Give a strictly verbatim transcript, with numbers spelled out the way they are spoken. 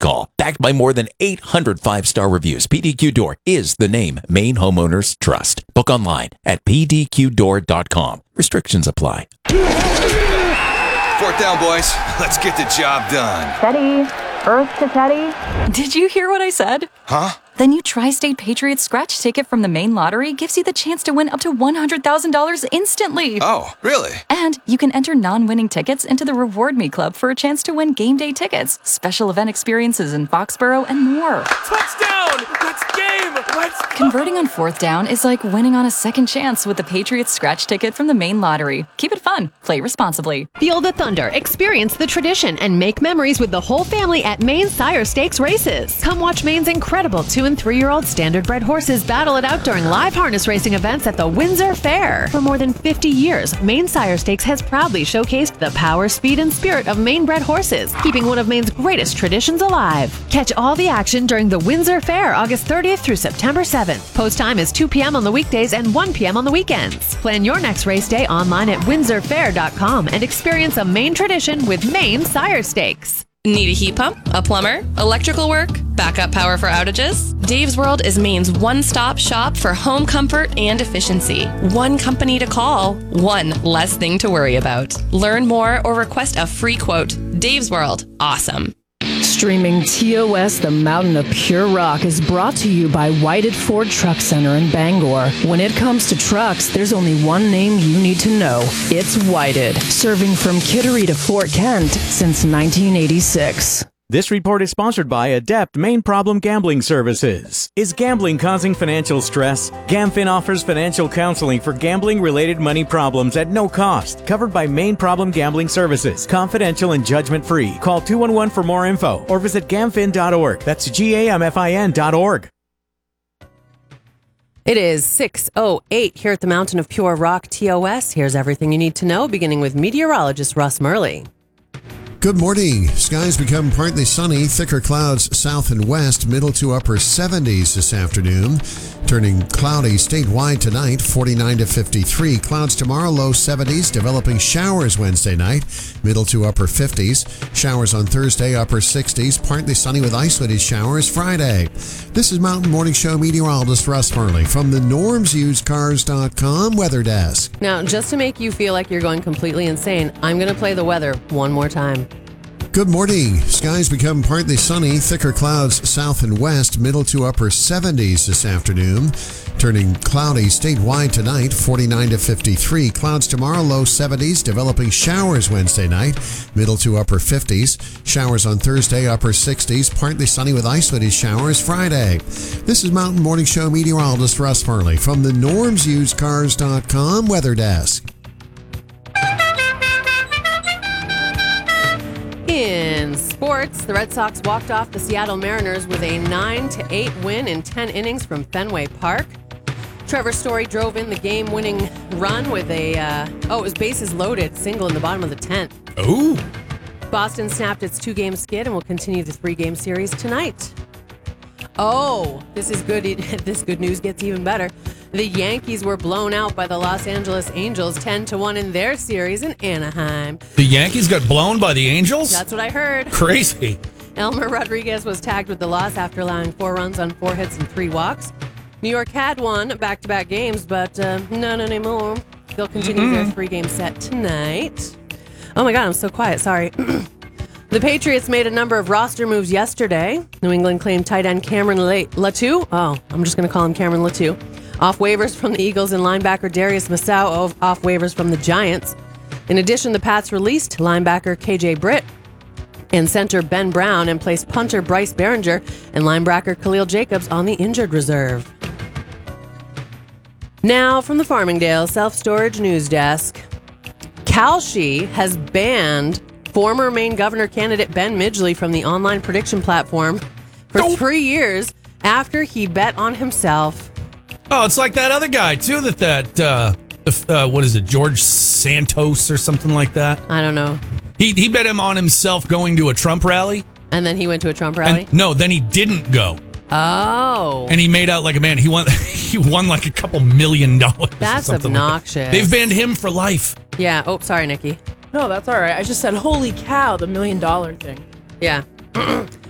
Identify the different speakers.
Speaker 1: call. Backed by more than eight hundred five-star reviews, P D Q Door is the name Maine homeowners trust. Book online at p d q door dot com. Restrictions apply.
Speaker 2: Fourth down, boys. Let's get the job done.
Speaker 3: Teddy. Earth to Teddy.
Speaker 4: Did you hear what I said?
Speaker 2: Huh?
Speaker 4: The new Tri-State Patriots scratch ticket from the Maine Lottery gives you the chance to win up to one hundred thousand dollars instantly.
Speaker 2: Oh, really?
Speaker 4: And you can enter non-winning tickets into the Reward Me Club for a chance to win game day tickets, special event experiences in Foxborough, and more.
Speaker 5: Touchdown! Let's game! Let's go!
Speaker 4: Converting on fourth down is like winning on a second chance with the Patriots scratch ticket from the Maine Lottery. Keep it fun. Play responsibly.
Speaker 6: Feel the thunder, experience the tradition, and make memories with the whole family at Maine Sire Stakes races. Come watch Maine's incredible two and three-year-old standardbred horses battle it out during live harness racing events at the Windsor Fair. For more than fifty years, Maine Sire Stakes has proudly showcased the power, speed, and spirit of Maine-bred horses, keeping one of Maine's greatest traditions alive. Catch all the action during the Windsor Fair, August thirtieth through September seventh. Post time is two p.m. on the weekdays and one p.m. on the weekends. Plan your next race day online at windsor fair dot com and experience a Maine tradition with Maine Sire Stakes.
Speaker 7: Need a heat pump, a plumber, electrical work, backup power for outages? Dave's World is Maine's one-stop shop for home comfort and efficiency. One company to call, one less thing to worry about. Learn more or request a free quote. Dave's World, awesome.
Speaker 8: Streaming T O S, the Mountain of Pure Rock, is brought to you by Whited Ford Truck Center in Bangor. When it comes to trucks, there's only one name you need to know. It's Whited, serving from Kittery to Fort Kent since nineteen eighty-six.
Speaker 9: This report is sponsored by Adept Maine Problem Gambling Services. Is gambling causing financial stress? GamFin offers financial counseling for gambling-related money problems at no cost. Covered by Maine Problem Gambling Services. Confidential and judgment-free. Call two one one for more info or visit gamfin dot org. That's G A M F I N dot org.
Speaker 10: It is six oh eight here at the Mountain of Pure Rock T O S. Here's everything you need to know, beginning with meteorologist Russ Murley.
Speaker 11: Good morning. Skies become partly sunny, thicker clouds south and west, middle to upper seventies this afternoon. Turning cloudy statewide tonight, forty-nine to fifty-three. Clouds tomorrow, low seventies, developing showers Wednesday night, middle to upper fifties. Showers on Thursday, upper sixties, partly sunny with isolated showers Friday. This is Mountain Morning Show meteorologist Russ Murley from the norms used cars dot com weather desk.
Speaker 10: Now, just to make you feel like you're going completely insane, I'm going to play the weather one more time.
Speaker 11: Good morning. Skies become partly sunny, thicker clouds south and west, middle to upper seventies this afternoon. Turning cloudy statewide tonight, forty-nine to fifty-three. Clouds tomorrow, low seventies, developing showers Wednesday night, middle to upper fifties. Showers on Thursday, upper sixties, partly sunny with isolated showers Friday. This is Mountain Morning Show meteorologist Russ Murley from the norms used cars dot com weather desk.
Speaker 10: In sports, the Red Sox walked off the Seattle Mariners with a nine to eight win in ten innings from Fenway Park. Trevor Story drove in the game-winning run with a, uh, oh, it was bases loaded, single in the bottom of the tenth.
Speaker 5: Ooh.
Speaker 10: Boston snapped its two-game skid and will continue the three-game series tonight. Oh, this is good. This good news gets even better. The Yankees were blown out by the Los Angeles Angels ten to one in their series in Anaheim.
Speaker 5: The Yankees got blown by the Angels?
Speaker 10: That's what I heard.
Speaker 5: Crazy.
Speaker 10: Elmer Rodriguez was tagged with the loss after allowing four runs on four hits and three walks. New York had won back-to-back games, but uh, not anymore. They'll continue mm-hmm. their three-game set tonight. Oh my God, I'm so quiet. Sorry. The Patriots made a number of roster moves yesterday. New England claimed tight end Cameron Latu. Oh, I'm just going to call him Cameron Latu. Off waivers from the Eagles and linebacker Darius Masau off waivers from the Giants. In addition, the Pats released linebacker K J Britt and center Ben Brown and placed punter Bryce Behringer and linebacker Khalil Jacobs on the injured reserve. Now from the Farmingdale Self-Storage News Desk. Kalshi has banned former Maine governor candidate Ben Midgley from the online prediction platform for oh. three years after he bet on himself.
Speaker 5: Oh, it's like that other guy, too, that, that uh, uh, what is it, George Santos or something like that?
Speaker 10: I don't know.
Speaker 5: He he bet him on himself going to a Trump rally.
Speaker 10: And then he went to a Trump rally?
Speaker 5: And, no, then he didn't go.
Speaker 10: Oh.
Speaker 5: And he made out like a man. He won He won like a couple million dollars.
Speaker 10: That's obnoxious.
Speaker 5: Like that. They've banned him for life.
Speaker 10: Yeah. Oh, sorry, Nikki.
Speaker 12: No, that's all right. I just said, holy cow, the million dollar thing.
Speaker 10: Yeah.